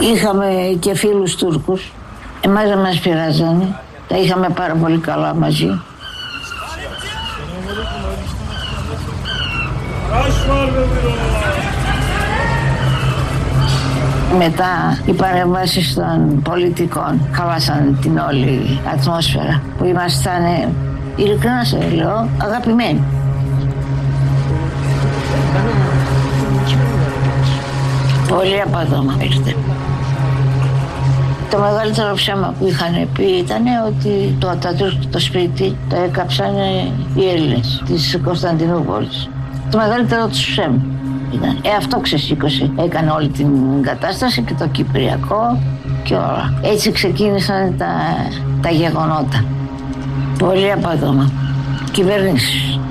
Είχαμε και φίλους Τούρκους, εμάς δεν μας πειράζανε, τα είχαμε πάρα πολύ καλά μαζί. Μετά οι παρεμβάσεις των πολιτικών χαλάσανε την όλη ατμόσφαιρα που ήμασταν, ειλικρινά σε λέω, αγαπημένοι. Πολύ απατώμα ήρθε. Το μεγαλύτερο ψέμα που είχαν πει ήταν ότι το Ατατούρκ το σπίτι το έκαψαν οι Έλληνες της Κωνσταντινούπολης. Το μεγαλύτερο τους ψέμα ήταν. Αυτό ξεσήκωσε. Έκανε όλη την κατάσταση και το Κυπριακό και όλα. Έτσι ξεκίνησαν τα γεγονότα. Πολύ απατώμα. Κυβερνήσεις.